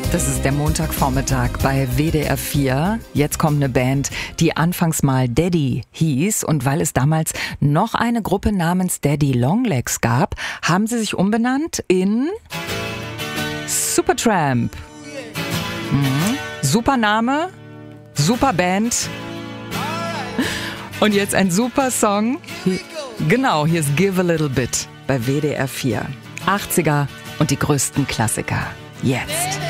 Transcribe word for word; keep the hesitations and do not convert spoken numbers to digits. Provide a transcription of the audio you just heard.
Das ist der Montagvormittag bei W D R vier. Jetzt kommt eine Band, die anfangs mal Daddy hieß. Und weil es damals noch eine Gruppe namens Daddy Longlegs gab, haben sie sich umbenannt in Supertramp. Mhm. Super Name, super Band. Und jetzt ein super Song. Genau, hier ist Give a Little Bit bei W D R vier. achtziger und die größten Klassiker. Jetzt.